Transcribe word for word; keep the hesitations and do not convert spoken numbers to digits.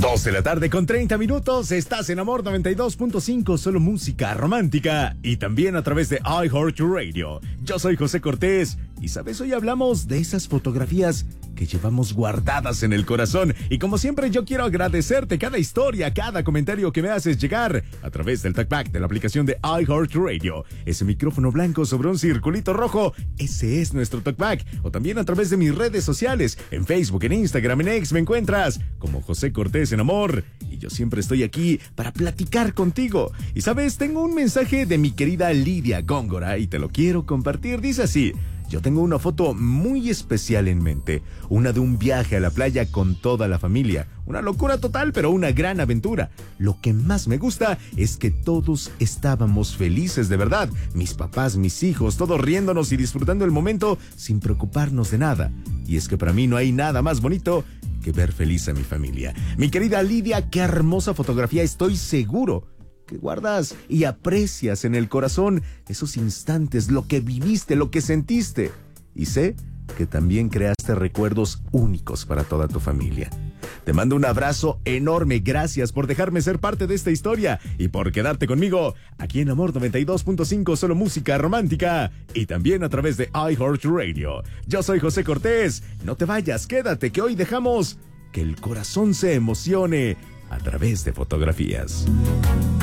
dos de la tarde con treinta minutos, estás en Amor noventa y dos punto cinco, solo música romántica y también a través de iHeartRadio. Yo soy José Cortés y sabes, hoy hablamos de esas fotografías que llevamos guardadas en el corazón y como siempre yo quiero agradecerte cada historia, cada comentario que me haces llegar a través del talkback de la aplicación de iHeartRadio. Ese micrófono blanco sobre un circulito rojo, ese es nuestro talkback, o también a través de mis redes sociales, en Facebook, en Instagram, en X me encuentras como José Cortés en Amor y yo siempre estoy aquí para platicar contigo. Y sabes, tengo un mensaje de mi querida Lidia Góngora y te lo quiero compartir. Dice así: yo tengo una foto muy especial en mente, una de un viaje a la playa con toda la familia. Una locura total, pero una gran aventura. Lo que más me gusta es que todos estábamos felices de verdad. Mis papás, mis hijos, todos riéndonos y disfrutando el momento sin preocuparnos de nada. Y es que para mí no hay nada más bonito que ver feliz a mi familia. Mi querida Lidia, qué hermosa fotografía, estoy seguro que guardas y aprecias en el corazón esos instantes, lo que viviste, lo que sentiste. Y sé que también creaste recuerdos únicos para toda tu familia. Te mando un abrazo enorme, gracias por dejarme ser parte de esta historia y por quedarte conmigo aquí en Amor noventa y dos punto cinco, solo música romántica y también a través de iHeartRadio. Yo soy José Cortés, no te vayas, quédate que hoy dejamos que el corazón se emocione a través de fotografías.